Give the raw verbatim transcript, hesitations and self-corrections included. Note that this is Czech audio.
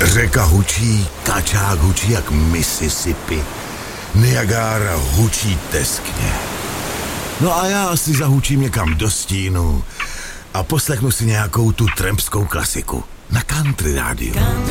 Řeka hučí, kačák hučí jak Mississippi. Niagara hučí teskně. No a já si zahučím někam do stínu a poslechnu si nějakou tu trampskou klasiku na Country rádiu.